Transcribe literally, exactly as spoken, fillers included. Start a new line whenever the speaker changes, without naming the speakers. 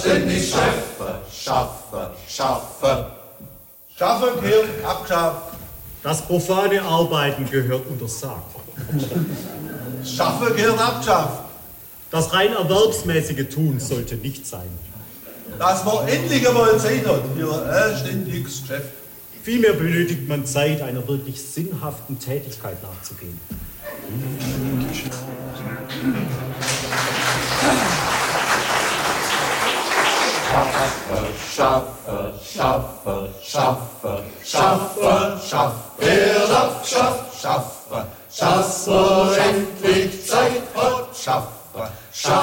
anständig schaffe, schaffe, schaffe.
Schaffen gehört abgeschafft.
Das profane Arbeiten gehört untersagt.
Schaffen gehört abgeschafft.
Das rein erwerbsmäßige Tun sollte nicht sein.
Dass man endlich einmal Zeit hat für ein ständiges Geschäft.
Vielmehr benötigt man Zeit, einer wirklich sinnhaften Tätigkeit nachzugehen.
Schaffe, schaffe, schaffe, schaffe, schaffe, wer schafft, schafft, schaffe, schaffe, endlich Zeit hat, schaffe, schaffe.